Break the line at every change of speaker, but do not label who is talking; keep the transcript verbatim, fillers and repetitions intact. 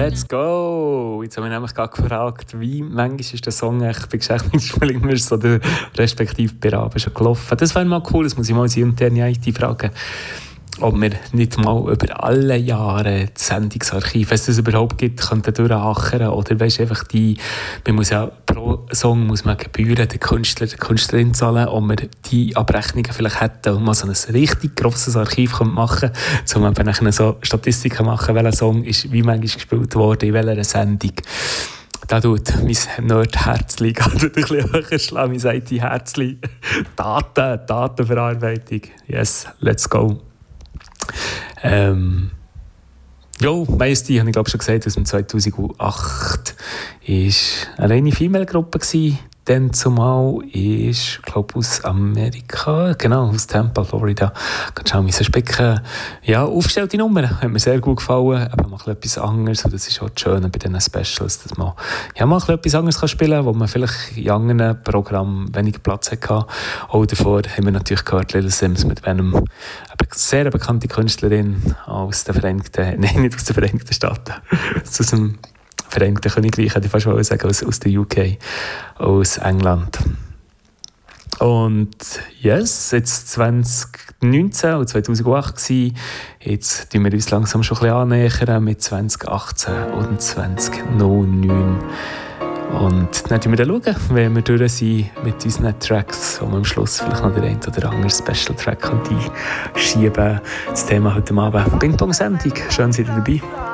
Let's go! Jetzt habe ich nämlich gerade gefragt, wie manchmal ist der Song echt bei Geschäftsspielen immer so der respektive Beraben schon gelaufen. Das wäre mal cool, das muss ich mal unsere interne I T fragen, ob wir nicht mal über alle Jahre das Sendungsarchiv, wenn es das überhaupt gibt, könnten durchhachern. Oder weißt, einfach die, man muss ja pro Song muss man Gebühren den Künstler, der Künstlerin zahlen, ob wir die Abrechnungen vielleicht hätten und mal so ein richtig grosses Archiv machen können, um dann so Statistiken machen, welcher Song ist wie manchmal gespielt wurde, in welcher Sendung. Da tut mein Nerd-Herzli gerade ein bisschen höher schlagen, mein I T-Herzli. Daten, Datenverarbeitung. Yes, let's go. Ähm, jo, Majesty, habe ich glaube schon gesagt, aus dem zweitausendacht ist eine reine Female-Gruppe gewesen. Dann zumal ist, glaube aus Amerika, genau, aus Tampa, Florida. Ganz schön müssen spicken. Ja, aufgestellte Nummer, hat mir sehr gut gefallen. Aber mal etwas anderes, und das ist auch das Schöne bei diesen Specials, dass man ja, mal etwas anderes kann spielen kann, wo man vielleicht in anderen Programmen weniger Platz hatte. Auch davor haben wir natürlich gehört, Little Sims mit einem eine sehr bekannte Künstlerin aus den Vereinigten, nein, nicht aus den Vereinigten Staaten, aus dem Vereinigten Königreich, hätte ich fast mal sagen, aus, aus der U K, aus England. Und yes, jetzt zwanzig neunzehn und zweitausendacht gewesen. Jetzt tun wir uns langsam schon ein bisschen annähern mit zwanzig achtzehn und zwanzig neun. Und dann schauen wir dann, wenn wir durch sind mit unseren Tracks, wo wir am Schluss vielleicht noch den einen oder anderen Special-Track einschieben. Das Thema heute Abend Ping-Pong-Sendung. Schön, seid ihr dabei.